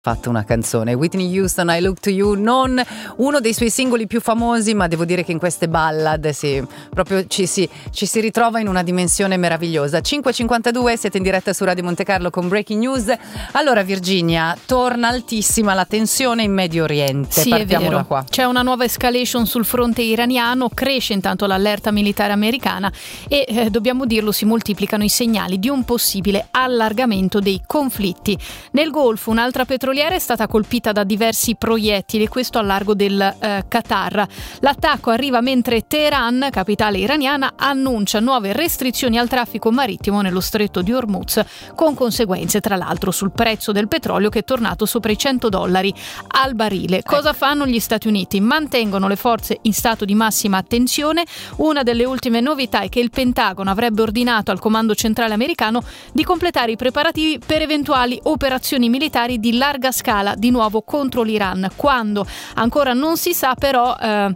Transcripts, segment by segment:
fatto una canzone. Whitney Houston, I Look to You, non uno dei suoi singoli più famosi, ma devo dire che in queste ballad proprio ci si ritrova in una dimensione meravigliosa. 5:52, siete in diretta su Radio Monte Carlo con Breaking News. Allora Virginia, torna altissima la tensione in Medio Oriente. Sì, partiamo è vero. da qua. C'è una nuova escalation sul fronte iraniano, cresce intanto l'allerta militare americana e dobbiamo dirlo, si moltiplicano i segnali di un possibile allargamento dei conflitti. Nel Golfo un'altra petroliera è stata colpita da diversi proiettili, questo a largo del Qatar. L'attacco arriva mentre Teheran, capitale iraniana, annuncia nuove restrizioni al traffico marittimo nello stretto di Hormuz, con conseguenze tra l'altro sul prezzo del petrolio che è tornato sopra i $100 al barile. Cosa fanno gli Stati Uniti? Mantengono le forze in stato di massima attenzione. Una delle ultime novità è che il Pentagono avrebbe ordinato al Comando Centrale americano di completare i preparativi per eventuali operazioni militari di larga scala di nuovo contro l'Iran. Quando ancora non si sa, però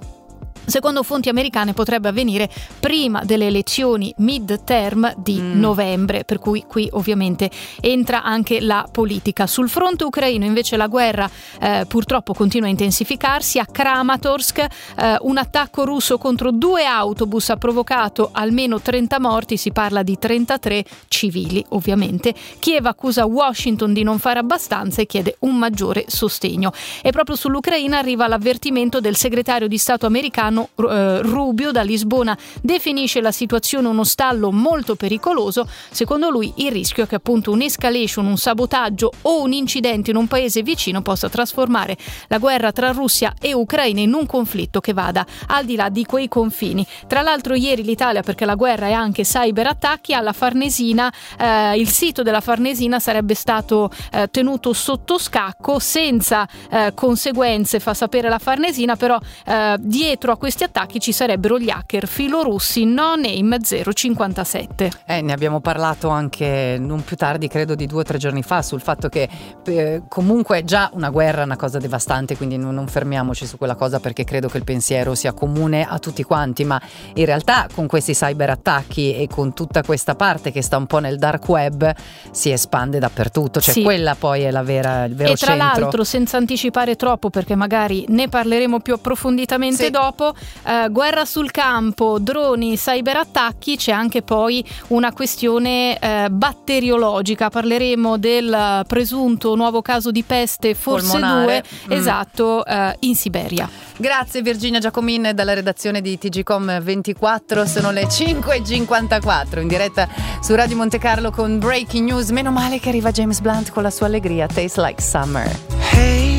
secondo fonti americane potrebbe avvenire prima delle elezioni mid-term di novembre, per cui qui ovviamente entra anche la politica. Sul fronte ucraino invece la guerra purtroppo continua a intensificarsi. A Kramatorsk un attacco russo contro 2 autobus ha provocato almeno 30 morti, si parla di 33 civili ovviamente. Kiev accusa Washington di non fare abbastanza e chiede un maggiore sostegno. E proprio sull'Ucraina arriva l'avvertimento del segretario di Stato americano Rubio. Da Lisbona definisce la situazione uno stallo molto pericoloso. Secondo lui il rischio è che appunto un'escalation, un sabotaggio o un incidente in un paese vicino possa trasformare la guerra tra Russia e Ucraina in un conflitto che vada al di là di quei confini. Tra l'altro ieri l'Italia, perché la guerra è anche cyberattacchi, alla Farnesina, il sito della Farnesina sarebbe stato tenuto sotto scacco senza conseguenze, fa sapere la Farnesina, però dietro a questi attacchi ci sarebbero gli hacker filorussi No Name 057. Ne abbiamo parlato anche non più tardi, credo di 2 o 3 giorni fa, sul fatto che comunque già una guerra è una cosa devastante, quindi non fermiamoci su quella cosa, perché credo che il pensiero sia comune a tutti quanti, ma in realtà con questi cyberattacchi e con tutta questa parte che sta un po' nel dark web si espande dappertutto, cioè sì. Quella poi è il vero centro. E tra l'altro, senza anticipare troppo, perché magari ne parleremo più approfonditamente dopo, guerra sul campo, droni, cyberattacchi, c'è anche poi una questione batteriologica. Parleremo del presunto nuovo caso di peste, forse polmonare. 2, esatto, in Siberia. Grazie Virginia Giacomin dalla redazione di TGcom 24, sono le 5:54 in diretta su Radio Monte Carlo con Breaking News. Meno male che arriva James Blunt con la sua allegria, Taste Like Summer. Hey